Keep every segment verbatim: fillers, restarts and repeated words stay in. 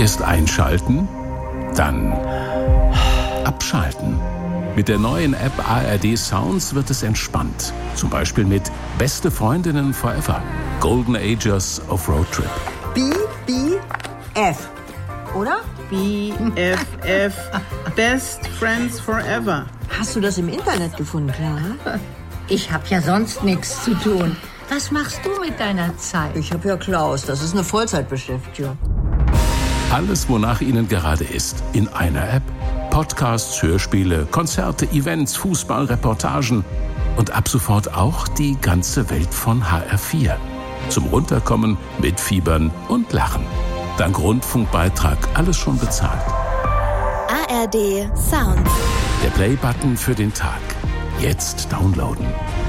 Erst einschalten, dann abschalten. Mit der neuen App A R D Sounds wird es entspannt. Zum Beispiel mit Beste Freundinnen Forever, Golden Ages of Road Trip. B B F, oder? B F F, Best Friends Forever. Hast du das im Internet gefunden, Clara? Ich hab ja sonst nichts zu tun. Was machst du mit deiner Zeit? Ich hab ja Klaus, das ist eine Vollzeitbeschäftigung. Alles, wonach Ihnen gerade ist, in einer App. Podcasts, Hörspiele, Konzerte, Events, Fußball, Reportagen und ab sofort auch die ganze Welt von H R vier. Zum Runterkommen, Mitfiebern und Lachen. Dank Rundfunkbeitrag alles schon bezahlt. A R D Sounds. Der Play-Button für den Tag. Jetzt downloaden.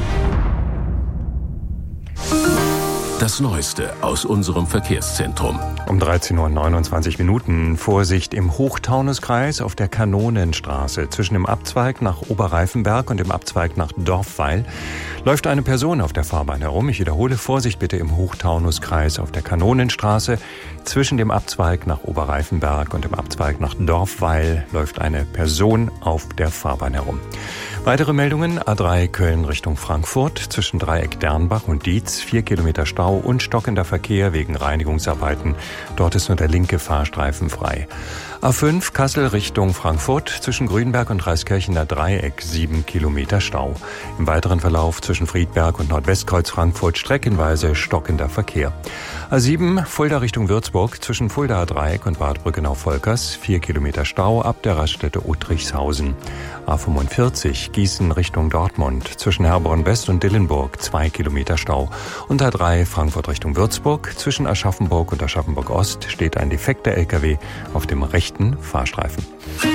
Das Neueste aus unserem Verkehrszentrum. Um dreizehn Uhr neunundzwanzig Minuten. Vorsicht im Hochtaunuskreis auf der Kanonenstraße. Zwischen dem Abzweig nach Oberreifenberg und dem Abzweig nach Dorfweil läuft eine Person auf der Fahrbahn herum. Ich wiederhole, Vorsicht bitte im Hochtaunuskreis auf der Kanonenstraße. Zwischen dem Abzweig nach Oberreifenberg und dem Abzweig nach Dorfweil läuft eine Person auf der Fahrbahn herum. Weitere Meldungen: A drei Köln Richtung Frankfurt, zwischen Dreieck Dernbach und Dietz, vier Kilometer Stau und stockender Verkehr wegen Reinigungsarbeiten. Dort ist nur der linke Fahrstreifen frei. A fünf Kassel Richtung Frankfurt, zwischen Grünberg und Reiskirchener Dreieck, sieben Kilometer Stau. Im weiteren Verlauf zwischen Friedberg und Nordwestkreuz Frankfurt streckenweise stockender Verkehr. A sieben Fulda Richtung Würzburg, zwischen Fuldaer Dreieck und Bad Brückenau-Volkers, vier Kilometer Stau ab der Raststätte Uttrichshausen. A fünfundvierzig Gießen Richtung Dortmund, zwischen Herborn West und Dillenburg, zwei Kilometer Stau. Und A drei Frankfurt Richtung Würzburg, zwischen Aschaffenburg und Aschaffenburg Ost steht ein defekter L K W auf dem rechten Fahrstreifen.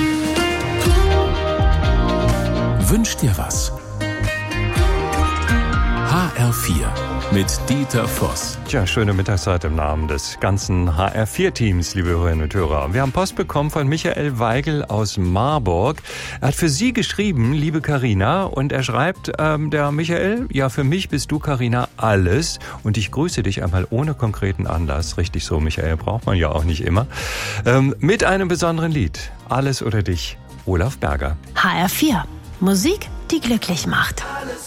Wünsch dir was? H R vier mit Dieter Voss. Tja, schöne Mittagszeit im Namen des ganzen H R vier Teams, liebe Hörerinnen und Hörer. Wir haben Post bekommen von Michael Weigel aus Marburg. Er hat für Sie geschrieben, liebe Carina, und er schreibt, ähm, der Michael, ja, für mich bist du, Carina, alles, und ich grüße dich einmal ohne konkreten Anlass. Richtig so, Michael, braucht man ja auch nicht immer. Ähm, mit einem besonderen Lied. Alles oder dich, Olaf Berger. H R vier. Musik, die glücklich macht. Alles